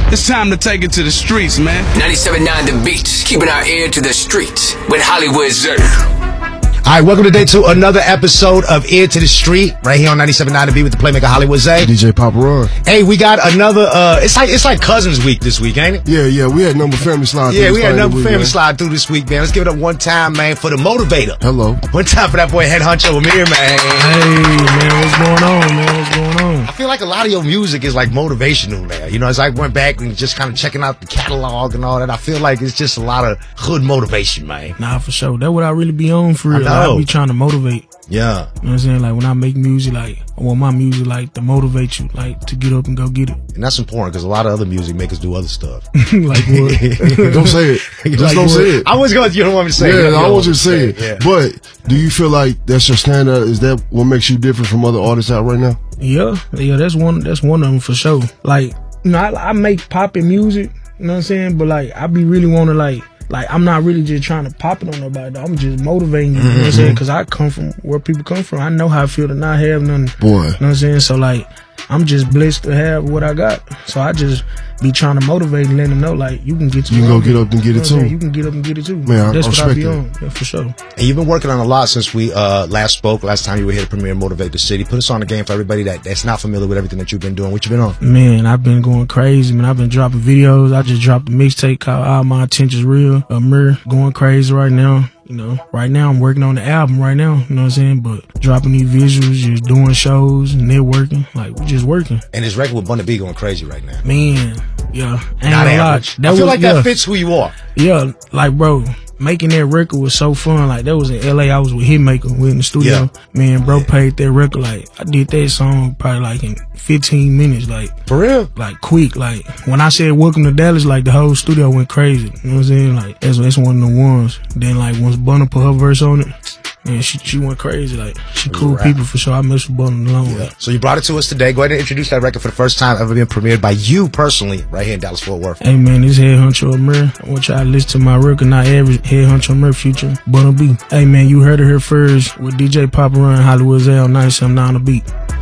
It's time to take it to the streets, man. 97.9 The Beat, keeping our ear to the streets with Hollywood Zerk. All right, welcome today to another episode of Ear to the Street, right here on 97.9 The Beat with the playmaker Hollywood Zay. DJ Papa Run. Hey, we got another, it's like Cousins Week this week, ain't it? Yeah, we had number family slide through. Yeah, we had number family slide through this week, man. Let's give it up one time, man, for the motivator. Hello. One time for that boy Head Huncho Amir, man. Hey, man, what's going on, man? What's going on? I feel like a lot of your music is like motivational now. You know, as I went back and just kind of checking out the catalog and all that, I feel like it's just a lot of hood motivation, man. Nah, for sure. That's what I really be on for real. I know. I be trying to motivate. Yeah. You know what I'm saying? Like, when I make music, like, I want my music, like, to motivate you, like, to get up and go get it. And that's important because a lot of other music makers do other stuff. Like what? Don't say it. Just Like don't what? say it. I was going to, you don't want me to say it. Yeah, I want you to say it. Yeah. But do you feel like that's your standard? Is that what makes you different from other artists out right now? Yeah, that's one of them for sure. Like, you know, I make poppin' music, you know what I'm saying? But, like, I be really want to, like, I'm not really just trying to pop it on nobody, though. I'm just motivating you, you know what I'm saying? Because I come from where people come from. I know how I feel to not have nothing. Boy. You know what I'm saying? So, like, I'm just blessed to have what I got. So I just be trying to motivate and let them know, like, you can get to You can go get up and get it too. You can get up and get it too. Man, that's I what I respect be that. on. Yeah, for sure. And you've been working on a lot since we last spoke. Last time you were here to premiere Motivate the City. Put us on the game for everybody that's not familiar with everything that you've been doing. What you been on? Man, I've been going crazy, man. I've been dropping videos. I just dropped a mixtape called All My Attention's Real. Amir, going crazy right now. You know, right now I'm working on the album right now, you know what I'm saying? But dropping these visuals, just doing shows, networking, like, we just working. And his record with Bun B going crazy right now. Man, yeah. Ain't Not gonna lie. average. I feel like that fits who you are. Yeah, like, bro, making that record was so fun. Like, that was in LA. I was with Hitmaker. We in the studio. Yeah. Man, bro paid that record. Like, I did that song probably like in 15 minutes. Like, For real? like, quick. Like, when I said welcome to Dallas, like, the whole studio went crazy. You know what I'm saying? Like, that's one of the ones. Then, like, once Bunna put her verse on it, man, she went crazy. Like, she cool people for sure. I miss Bunna alone. Yeah. So you brought it to us today. Go ahead and introduce that record for the first time ever being premiered by you personally right here in Dallas Fort Worth. Hey, man, this Head Huncho Amir. I want y'all to listen to my record, Not Average, Head Huncho Amir feature, Bunna B. Hey, man, you heard it here first with DJ Papa Run, Hollywood Zay on 97.9 The Beat.